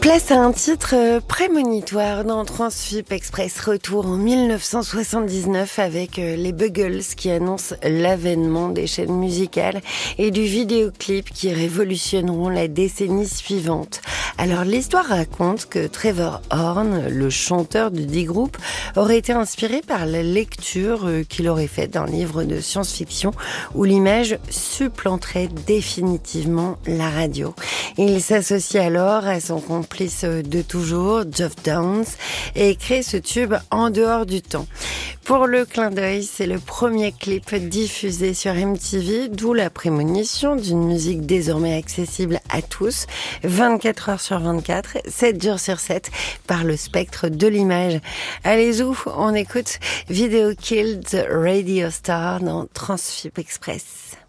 Place à un titre prémonitoire dans Transfip Express. Retour en 1979 avec les Buggles qui annoncent l'avènement des chaînes musicales et du vidéoclip qui révolutionneront la décennie suivante. Alors l'histoire raconte que Trevor Horn, le chanteur du dit groupe, aurait été inspiré par la lecture qu'il aurait faite d'un livre de science-fiction où l'image supplanterait définitivement la radio. Il s'associe alors à son complice de toujours, Geoff Downes, et crée ce tube en dehors du temps. Pour le clin d'œil, c'est le premier clip diffusé sur MTV, d'où la prémonition d'une musique désormais accessible à tous, 24 heures sur 24, 7 jours sur 7, par le spectre de l'image. Allez où on écoute Video Killed Radio Star dans Transfip Express.